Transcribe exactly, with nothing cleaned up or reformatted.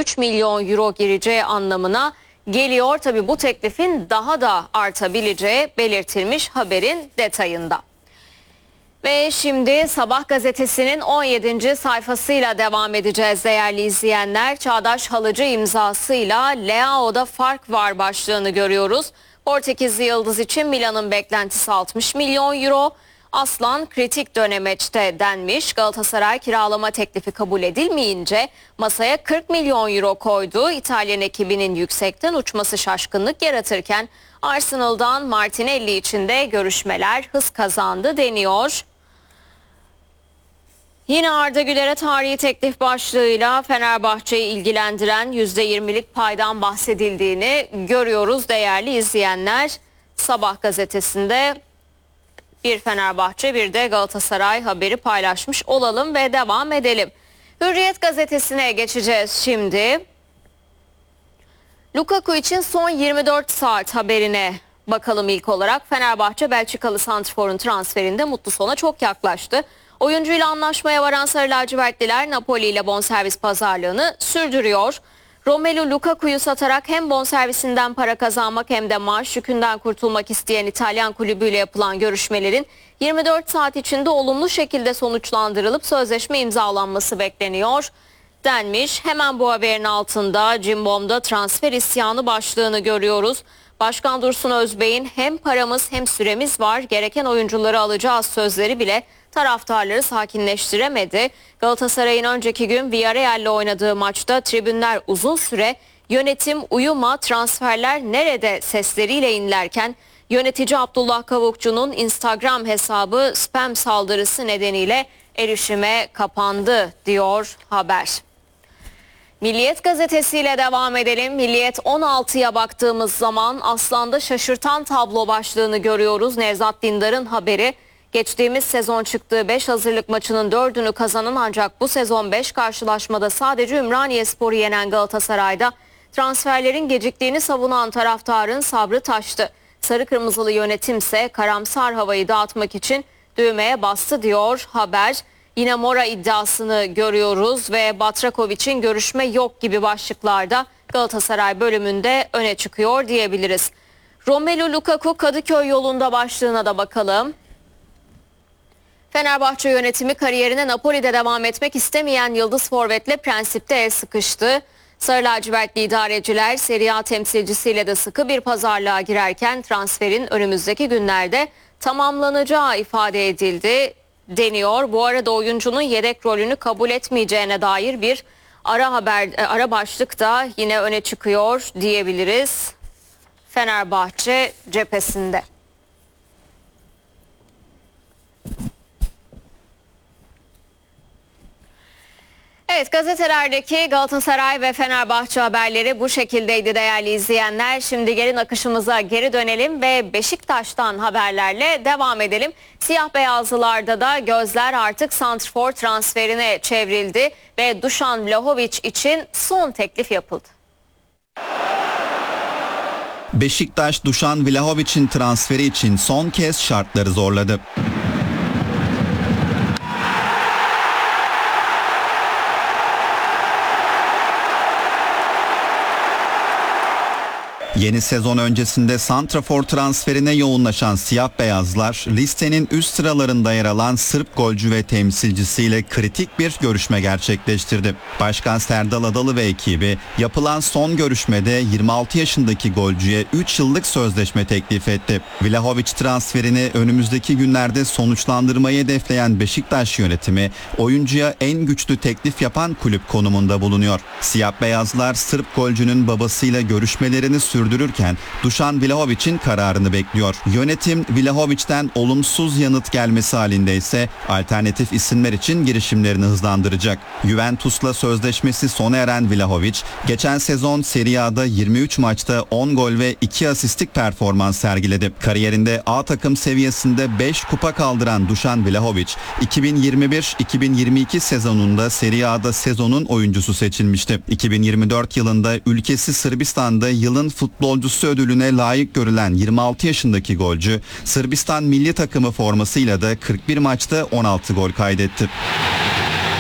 üç milyon euro gireceği anlamına geliyor. Tabii bu teklifin daha da artabileceği belirtilmiş haberin detayında. Ve şimdi Sabah gazetesinin on yedinci sayfasıyla devam edeceğiz değerli izleyenler. Çağdaş Halıcı imzasıyla Leao'da fark var başlığını görüyoruz. Portekizli yıldız için Milan'ın beklentisi altmış milyon euro. Aslan kritik dönemeçte denmiş. Galatasaray kiralama teklifi kabul edilmeyince masaya kırk milyon euro koydu. İtalyan ekibinin yüksekten uçması şaşkınlık yaratırken Arsenal'dan Martinelli için de görüşmeler hız kazandı deniyor. Yine Arda Güler'e tarihi teklif başlığıyla Fenerbahçe'yi ilgilendiren yüzde yirmilik paydan bahsedildiğini görüyoruz değerli izleyenler. Sabah gazetesinde bir Fenerbahçe bir de Galatasaray haberi paylaşmış olalım ve devam edelim. Hürriyet gazetesine geçeceğiz şimdi. Lukaku için son yirmi dört saat haberine bakalım ilk olarak. Fenerbahçe Belçikalı santrforun transferinde mutlu sona çok yaklaştı. Oyuncuyla anlaşmaya varan Sarı lacivertliler Napoli ile bonservis pazarlığını sürdürüyor. Romelu Lukaku'yu satarak hem bonservisinden para kazanmak hem de maaş yükünden kurtulmak isteyen İtalyan kulübüyle yapılan görüşmelerin yirmi dört saat içinde olumlu şekilde sonuçlandırılıp sözleşme imzalanması bekleniyor denmiş. Hemen bu haberin altında Cimbom'da transfer isyanı başlığını görüyoruz. Başkan Dursun Özbey'in hem paramız hem süremiz var, gereken oyuncuları alacağız sözleri bile taraftarları sakinleştiremedi. Galatasaray'ın önceki gün Villarreal'le oynadığı maçta tribünler uzun süre "Yönetim uyuma, transferler nerede?" sesleriyle inlerken yönetici Abdullah Kavukçu'nun Instagram hesabı spam saldırısı nedeniyle erişime kapandı diyor haber. Milliyet gazetesiyle devam edelim. Milliyet on altıya baktığımız zaman Aslan'da şaşırtan tablo başlığını görüyoruz. Nevzat Dindar'ın haberi. Geçtiğimiz sezon çıktığı beş hazırlık maçının dördünü kazanan ancak bu sezon beş karşılaşmada sadece Ümraniyespor'u yenen Galatasaray'da transferlerin geciktiğini savunan taraftarın sabrı taştı. Sarı kırmızılı yönetimse karamsar havayı dağıtmak için düğmeye bastı diyor haber. Yine Mora iddiasını görüyoruz ve Batrakovic'in görüşme yok gibi başlıklarda Galatasaray bölümünde öne çıkıyor diyebiliriz. Romelu Lukaku Kadıköy yolunda başlığına da bakalım. Fenerbahçe yönetimi kariyerine Napoli'de devam etmek istemeyen yıldız forvetle prensipte el sıkıştı. Sarı lacivertli idareciler Serie A temsilcisiyle de sıkı bir pazarlığa girerken transferin önümüzdeki günlerde tamamlanacağı ifade edildi deniyor. Bu arada oyuncunun yedek rolünü kabul etmeyeceğine dair bir ara haber, ara başlık da yine öne çıkıyor diyebiliriz Fenerbahçe cephesinde. Evet, gazetelerdeki Galatasaray ve Fenerbahçe haberleri bu şekildeydi değerli izleyenler. Şimdi gelin akışımıza geri dönelim ve Beşiktaş'tan haberlerle devam edelim. Siyah beyazlılarda da gözler artık santrfor transferine çevrildi ve Dušan Vlahović için son teklif yapıldı. Beşiktaş Dušan Vlahović'in transferi için son kez şartları zorladı. Yeni sezon öncesinde santrafor transferine yoğunlaşan siyah beyazlar listenin üst sıralarında yer alan Sırp golcü ve temsilcisiyle kritik bir görüşme gerçekleştirdi. Başkan Serdal Adalı ve ekibi yapılan son görüşmede yirmi altı yaşındaki golcüye üç yıllık sözleşme teklif etti. Vlahović transferini önümüzdeki günlerde sonuçlandırmayı hedefleyen Beşiktaş yönetimi oyuncuya en güçlü teklif yapan kulüp konumunda bulunuyor. Siyah beyazlar Sırp golcünün babasıyla görüşmelerini sürdürdü. sürdürürken Dušan Vlahović'in kararını bekliyor. Yönetim Vlahović'ten olumsuz yanıt gelmesi halinde ise alternatif isimler için girişimlerini hızlandıracak. Juventus'la sözleşmesi sona eren Vlahović, geçen sezon Serie A'da yirmi üç maçta on gol ve iki asistlik performans sergiledi. Kariyerinde A takım seviyesinde beş kupa kaldıran Dušan Vlahović, iki bin yirmi bir iki bin yirmi iki sezonunda Serie A'da sezonun oyuncusu seçilmişti. iki bin yirmi dört yılında ülkesi Sırbistan'da yılın futbolcusu ödülüne layık görülen yirmi altı yaşındaki golcü, Sırbistan milli takımı formasıyla da kırk bir maçta on altı gol kaydetti.